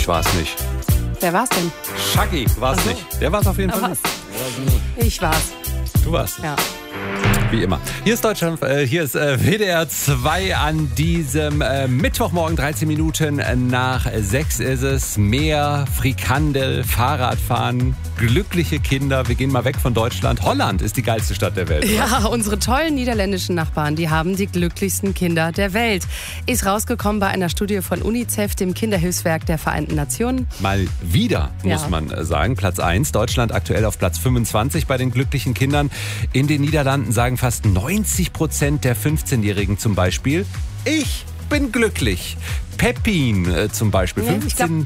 Ich war's nicht. Wer war's denn? Shaggy war's Ach so. nicht. Der war's auf jeden Fall Was? nicht. Ich war's. Du warst es. Ja. Wie immer. Hier ist Deutschland, hier ist WDR 2 an diesem Mittwochmorgen, 13 Minuten nach 6 ist es. Meer, Frikandel, Fahrradfahren, glückliche Kinder. Wir gehen mal weg von Deutschland. Holland ist die geilste Stadt der Welt. Ja, unsere tollen niederländischen Nachbarn, die haben die glücklichsten Kinder der Welt. Ist rausgekommen bei einer Studie von UNICEF, dem Kinderhilfswerk der Vereinten Nationen. Mal wieder, muss man sagen. Platz 1, Deutschland aktuell auf Platz 25 bei den glücklichen Kindern. In den Niederlanden sagen fast 90% der 15-Jährigen zum Beispiel, ich bin glücklich. Pepin zum Beispiel. Nee, ich glaube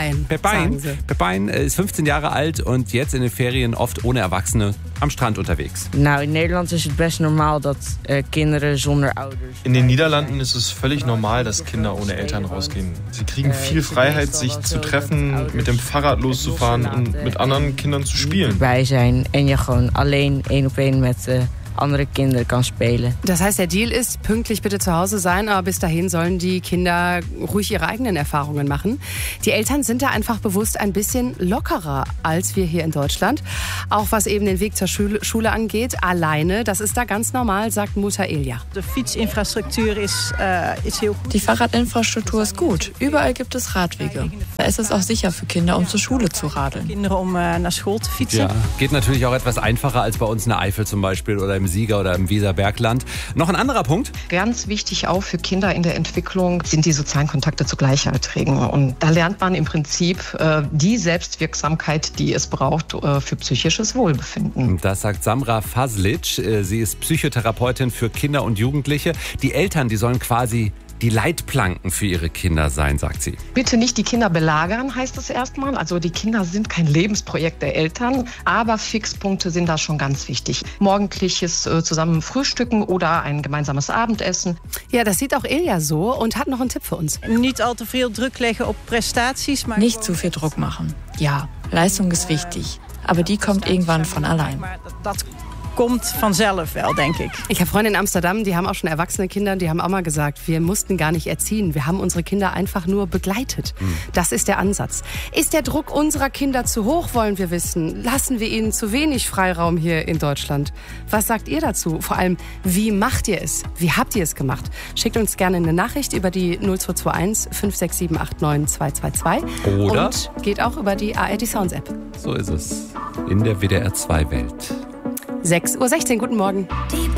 Pepijn ist 15 Jahre alt und jetzt in den Ferien oft ohne Erwachsene am Strand unterwegs. Nou, in Nederland ist es best normal, dass Kinderen zonder Ouders. In den Niederlanden ist es völlig normal, dass Kinder ohne Eltern rausgehen. Sie kriegen viel Freiheit, sich zu treffen, mit dem Fahrrad loszufahren und mit anderen Kindern zu spielen. Bij zijn en je gewoon alleen 1-op-1 met andere Kinder kann spielen. Das heißt, der Deal ist, pünktlich bitte zu Hause sein, aber bis dahin sollen die Kinder ruhig ihre eigenen Erfahrungen machen. Die Eltern sind da einfach bewusst ein bisschen lockerer als wir hier in Deutschland. Auch was eben den Weg zur Schule angeht, alleine, das ist da ganz normal, sagt Mutter Ilja. Die Fietsinfrastruktur ist heel gut. Die Fahrradinfrastruktur ist gut. Überall gibt es Radwege. Es ist auch sicher für Kinder, um zur Schule zu radeln. Kinderen naar school te fietsen. Ja, geht natürlich auch etwas einfacher als bei uns in der Eifel zum Beispiel oder im Sieger oder im Weserbergland. Noch ein anderer Punkt. Ganz wichtig auch für Kinder in der Entwicklung sind die sozialen Kontakte zu Gleichaltrigen. Und da lernt man im Prinzip die Selbstwirksamkeit, die es braucht für psychisches Wohlbefinden. Das sagt Samra Faslic. Sie ist Psychotherapeutin für Kinder und Jugendliche. Die Eltern, die sollen quasi die Leitplanken für ihre Kinder sein, sagt sie. Bitte nicht die Kinder belagern, heißt es erstmal. Also die Kinder sind kein Lebensprojekt der Eltern, aber Fixpunkte sind da schon ganz wichtig. Morgendliches zusammen frühstücken oder ein gemeinsames Abendessen. Ja, das sieht auch Ilja so und hat noch einen Tipp für uns. Niet al te veel druk leggen op prestaties. Maar Nicht zu viel Druck machen. Ja, Leistung ist wichtig, aber die kommt irgendwann von allein. Dat komt vanzelf wel, denk ik. Ich habe Freunde in Amsterdam, die haben auch schon erwachsene Kinder, die haben auch mal gesagt, wir mussten gar nicht erziehen, wir haben unsere Kinder einfach nur begleitet. Das ist der Ansatz. Ist der Druck unserer Kinder zu hoch, wollen wir wissen? Lassen wir ihnen zu wenig Freiraum hier in Deutschland? Was sagt ihr dazu? Vor allem, wie macht ihr es? Wie habt ihr es gemacht? Schickt uns gerne eine Nachricht über die 0221 56789 222 Oder? Und geht auch über die ARD Sounds App. So ist es. In der WDR 2 Welt. 6:16 Uhr, guten Morgen. Die